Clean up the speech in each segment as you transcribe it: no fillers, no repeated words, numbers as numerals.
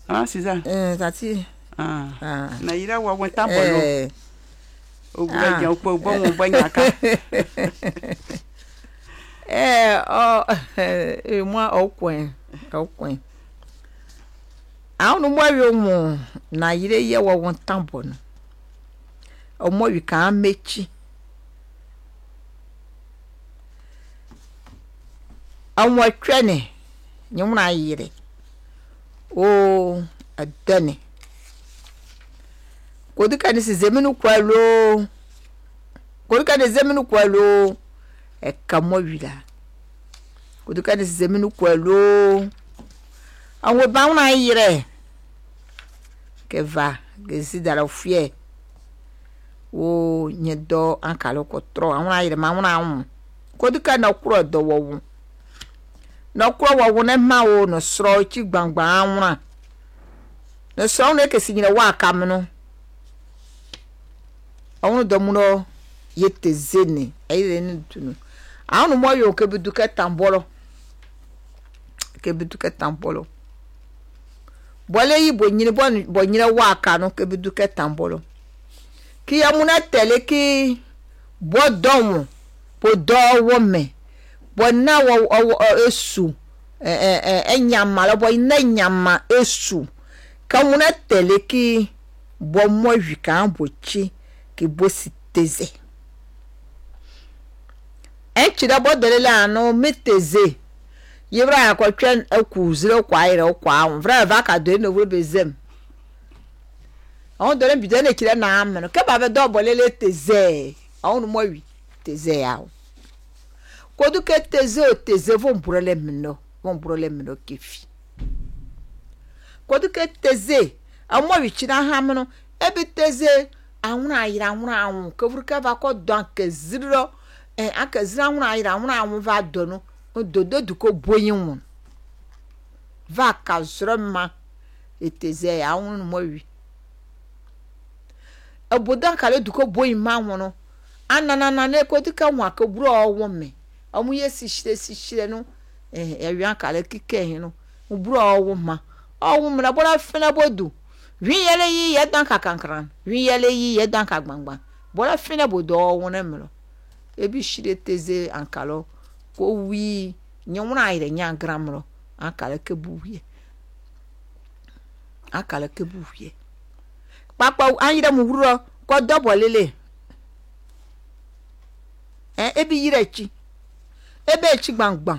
Ah, siza. Tati. Na ira wa won tabolo. Ogura jan po bo won bo nyaka. Moi okwen. Aunu mo wi omo na ire ye wa won tabolo. Omo wi kan mechi. Anwa twene nyumna yire. O adane. Kodika ni zeminu kwalo. Kodika ni zeminu kwalo. Kamo wila. Kodika ni zeminu kwalo. Anwa bauna yire. Keva gezidara fie. O nyedo ankalo kotro. Anwa yire mauna. Kodika na kuro do wo. No kwa wa wona ma o no sro chi gbangba anwura no sro no ke sinyina wa kam no awon do mu no yete zeni ayire ni tunu awon mo yo ke bidu ke tambolo bole yi bo nyina wa ka no ke bidu ke tambolo ki amuna tele ki bo domo po do wo me bona wa esu enyama la boy na nyama esu kamuna tele ki bo mo wika bochi ki bo siteze chira bo dele la no meteze yebra akwa twen akuzire kwa ire kwa an vra va ka do no we bezem on dele bi dele kire na amno ke ba be do bolele teze on mo wi teze yawo kodu ke teze vont brûler mino kefi kodu ke teze amo wi china hamno ebi teze anwuna ayira anwuna anwu kevurka va ko don ke ziro aka zira anwuna ayira anwuna anwu va dono dodo duko boyin won va ka zro ma eteze anwunu mo wi obodan kale duko boyin ma wono anana ne kodu ka nwa ka buru owo me amu yesi shire no ewian kale kike hin no buru owo ma na bora fina bodu wi yele yi yedan ka kankran wi yele yi yedan ka gbangba bora fina bodu owo na melo ebi shire teze ankalo ko wi nyumna ayire nyan gramro ankale ke buwie papa anyire mu wuro ko dobolele ebi yirechi ebe chi gbangban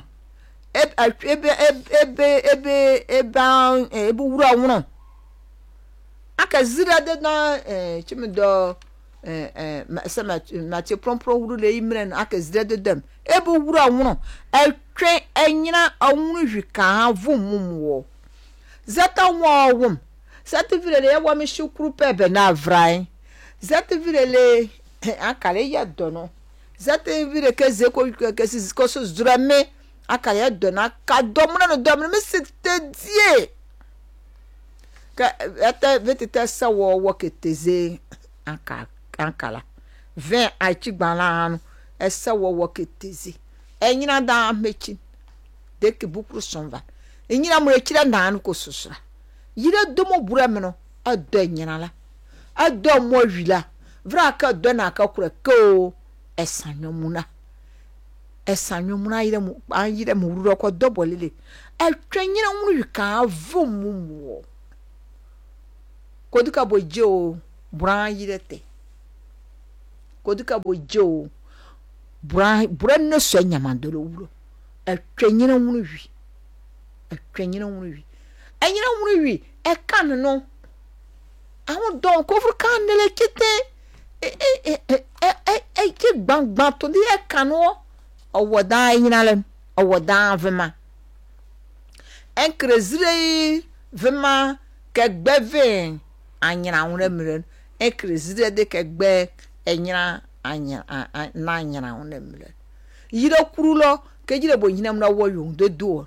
ebe wuru awun aka zira de na chimido ma te prompro wuru le imren aka zira de dem ebe wuru awun etwe enyina awun hwika ha vummuwo zata wawum zata virele ya wami shukuru pebe na avrai zata virele akale ya dono zata vire ke zeko ke so zurame akaya dona ka domna no domna me sitedie ka ata vetita sawo ke teze ankala 20 achi gbala sawo ke teze enyina da mechi de ke bukuru sonva enyina mo ekira nan ko susura yire domo burame no ado enyina la ado mo wila vra ka dona ka kura ko esanyomuna yire mu wuro ko dobolele atwenyina wunu ka avumuwo koduka bojo bran yirete koduka bojo bran no so nyamandolo wuro atwenyina wunu wi e kan no awon don ko fur kan nele kite ki gbangban to di e kan no owoda yinalem owoda vema enkrezire vema kegbeve anyira wona miren enkrezire de kegbe enyira anya na anyira wona miren yire kurulo kejire bo yinam na wo yun de do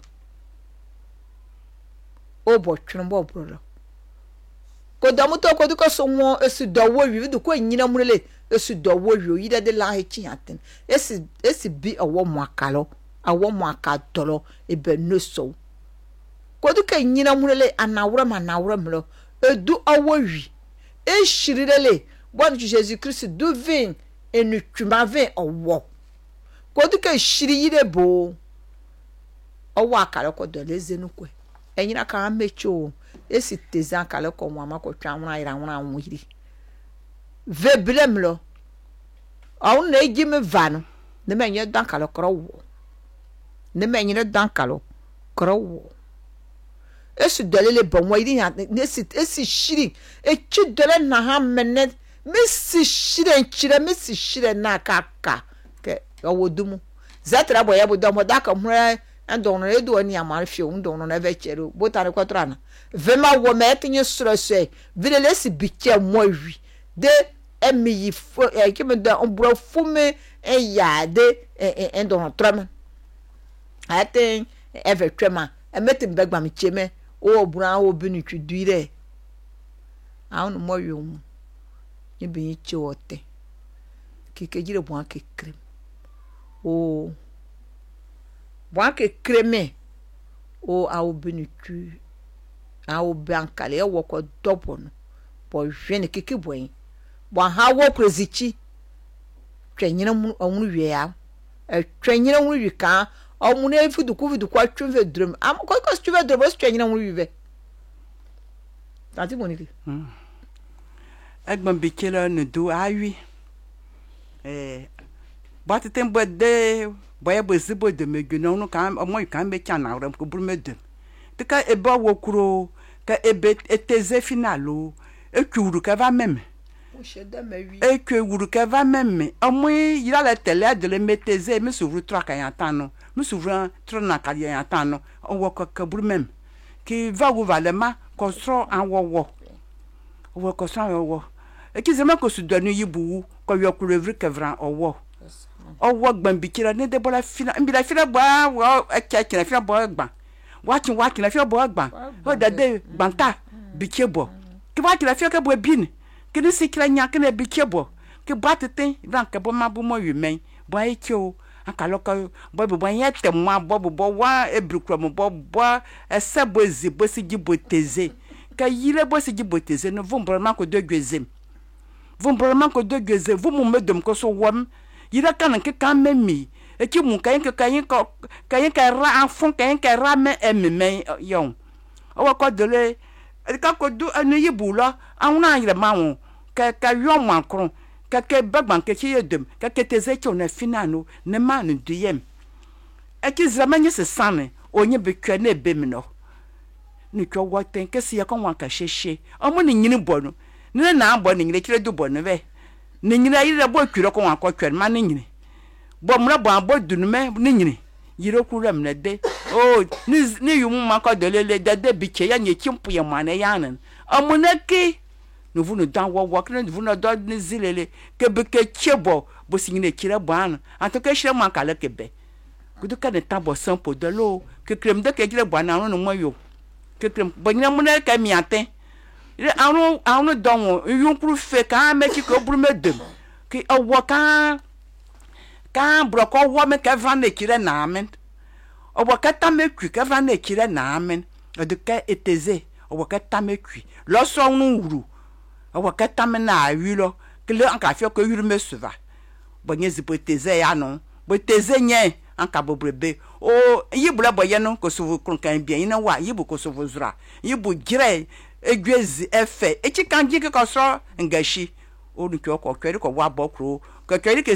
obo twembo brolo kodamuto koduko so won esi do wo wi du ko nyina murele esi do wo wi yide de la hechi aten esi bi owo mo akalo awo mo akadolo ebe no so kodu ke nyina mulele anawra mlo edu awowi e shirirele bon Jésus Christ du vin enu twuma vin owo kodu ke shiri yire bo owo akale ko do lezenu kwe enyina ka mecho esi tezan kale ko mama ko twa wona ira wona nwiri ve blemlo awu na ejime vano ne menye dan kale krowo ne menye dan kale krowo esi dolele bon wiri ha esi shiri echi dole na ha mene mesi shire nchire mesi shire na kaka ke owodumu zatra boya bodomo daka mure andon edu oni amarfie undon na vechero botare kwatrana vema wo metinye surose vilele si biche mowi de emi fo kime da ombro fume yade endon trama aten eve trema emetim begba mi cheme o bura o binu twiduire awon mo yom ni bi chi wote kikejire bo ake krem o bo ke kreme o awo binu twi awo bankale e woko dobo no bo hwene keke boyin bo ha wo prezichi twanyina mu onwu wie ya twanyina mu wi ka omu na efudu kwa twve drum am ko twve drum o twanyina mu wi ve tati boniki Egban bikela ne do awi but tembo de boya bozibo de meguna no kan omo kan be chana ram ko burmedem tika eba wokuro ka ebe eteze finalo ekuru ka va meme ekuru ka va meme omo yira la tele de le meteze me souvre 3 ka yantano me souvre 3 na ka yantano o woko ka burmem ki va wo valema construire en wowo wo construire wowo e ki zema ko su donu yibu ko yokuru evri kevran owo owo gban bikira ne de bola fina mbila fina ba wo echa na fina bo gban wachi na fina bo gban o da de gbanta bikebo ki wachi na fina ke bo bin ki ni sikira nya ke na bikebo ki batete ran ke bo mabu mo yumen bo acho akaloka bo yete mo bo wa ebrukro mo bo esebo ezi bo si giboteze ka yire bo si giboteze no vombrama ko de gwezem vous me medem ko so wom yira kan ke kan memi e ki mu kan ka ra afon kan ka ra me emme yon o ko dele e ka ko du anu yibula awuna yire mawo ka yon mankron ka ke bagban ke yedem ka ke teze cho na finano ne ma no duyem e ki zamanye se sane onye bekwa na ebemi no ni ko woten ke se yakon wan ka sheshe o mo ni nyini bono ne na abo ni nyire kire du bono ve ni nyire yire bo kwiro ko wan ko kwere ma ni nyire bo mra bo abo dunume ni nyire yire kuram na de o ni yumu ma ko delele de biche ya nye chimpu ya mane yanan amunaki no vu no dan wo kire no vu no do ni zilele ke beke chebo bo sinyine kire bo an anto ke hire man kala kebe kudu ka ne tabo sampo de lo ke krem de ke kire bo an no mo yo ke krem bo nyina mu na ka mi aten ile anu don yun kru fe ka me ki ko bru medem ki owo kan broko wo me ka van ne kire na amen owo ka ta me kwi ka van ne kire na amen o de ka eteze owo ka ta me kwi lo so nu wuru owo ka ta me na awi lo ke le an ka fi ko yuru me suva bo nye zipo eteze ya no bo eteze nye an ka bo brebe o yibula bo ye no ko so kun kan bien ina wa yibu ko so zura yibu gire egwezi efe echi kanji ke ko so ngashi onu ko kwere ko wa bokro ko kwere ke